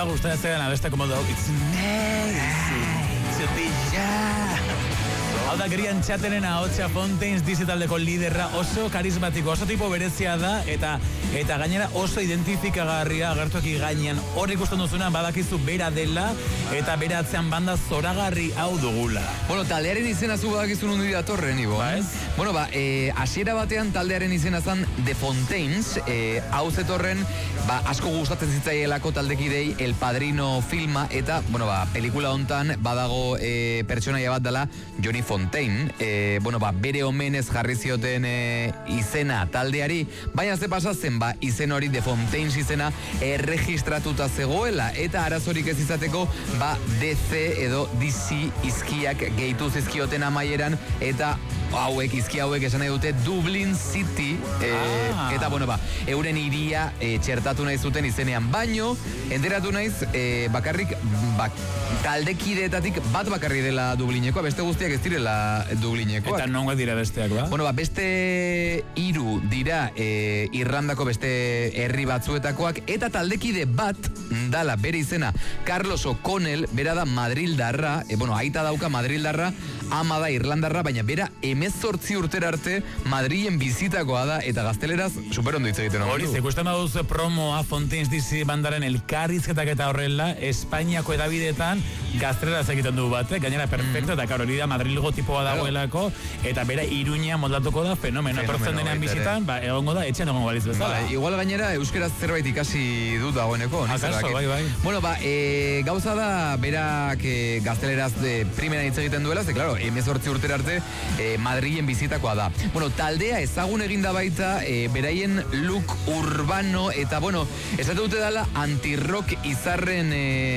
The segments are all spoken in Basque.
gustatzen abeste como do It's nice to be young. Hau da, Grian Chatenen ahotsa Fontaines DC taldeko liderra, oso karismatiko, oso tipo berezia da, eta gainera oso identifikagarria agertuaki gainean. Hor ikusten duzunan badakizu bera dela, eta bera atzean banda zoragarri hau dugula. Bueno, taldearen izena zu badakizu nundi datorren, Ibo. Bueno, hasiera batean taldearen izena zan The Fontaines, hau zetorren, asko gustatzen zitzaielako taldekidei El Padrino filma, eta, bueno, pelikula hontan badago pertsonaia bat dela Johnny Fontaine, bere omenez jarri zioten izena taldeari, baina ze pasatzen, izen hori The Fontaines izena erregistratuta zegoela, eta arazorik ez izateko, DC edo DC izkiak gehitu zizkioten amaieran, eta izki hauek esan nahi dute Dublin City, eta euren iria txertatu nahi zuten izenean, baino enteratu naiz bakarrik taldekideetatik bat bakarri dela Dublinekoa, beste guztiak ez direla Dublinekoak. Eta nongoak dira besteak, ba? Bueno, beste 3 dira Irlandako beste herri batzuetakoak, eta taldekide bat dala bere izena Carlos O'Connell, bera da Madrildarra, aita dauka Madrildarra, ama da Irlandarra, baina bera 18 urtera arte Madrilen bizitakoa da, eta gazteleraz superondo hitz egiten hori, ikusten baduz promoa Fontaines DC bandaren elkarrizketak eta horrela, Espainiako edabideetan gazteleraz egiten du bat, gainera perfecto, eta hori da Madrilgo tipoa dagoelako, eta bera Iruña moldatuko da, fenomeno etortzen denean bizitan, egongo da, etxean egongo baliz bezala. Igual gainera euskeraz zerbait ikasi dut dagoeneko. Akaso, bai. Bueno, gauza da, berak gazteleraz primera hitz egiten duela, ze, claro, 18 urtera arte Madrilen bizitakoa da. Bueno, taldea ezagun eginda baita, beraien look urbano, eta, esate dute dela anti-rock izarren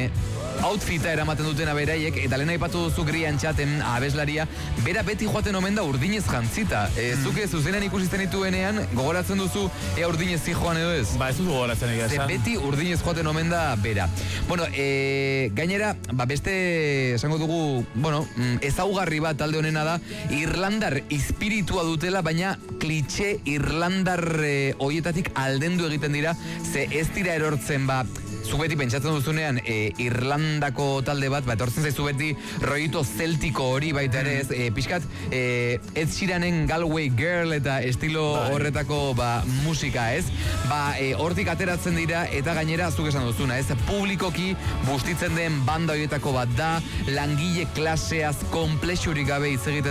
outfita eramaten dutena beraiek, eta lehen aipatu duzu Grian Chaten abeslaria, bera beti joaten omen da urdinez jantzita. Zuke zuzenean ikusizten dituenean, gogoratzen duzu urdinez zijoan edo ez? Ez dut gogoratzen egia esan. Beti urdinez joaten omen da bera. Bueno, gainera, beste esango dugu, ezaugarri bat talde honena da, Irlandar espiritua dutela, baina klitxe Irlandar hoietatik aldendu egiten dira, ze ez dira erortzen zuk beti pentsatzen duzunean Irlandako talde bat, etortzen zaizu beti rollito zeltiko hori baita ere ez, pixkat Ed Sheeranen Galway Girl eta estilo horretako musika ez, hortik ateratzen dira, eta gainera zuk esan duzuna ez, publikoki bustitzen den banda horietako bat da, langile klaseaz konplexurik gabe hitz egiten